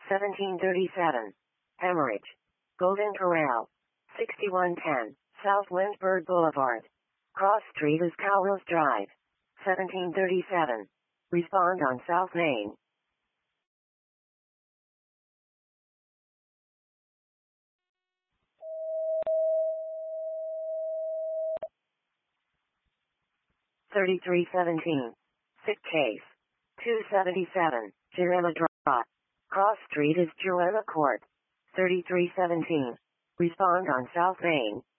1737. Hemorrhage. Golden Corral. 6110. South Lynchburg Boulevard. Cross Street is Cowrills Drive. 1737. Respond on South Main. Thirty-three 17. Sick case. 277. Jurema Drive. Cross Street is Jurema Court. 3317. Respond on South Main.